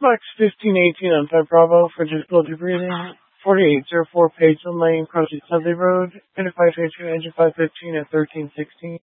Box 1518 on 5 Bravo for difficulty breathing. 4804 Page Lane, Crossy Dudley Road. Identified 22 Engine 515 at 1316.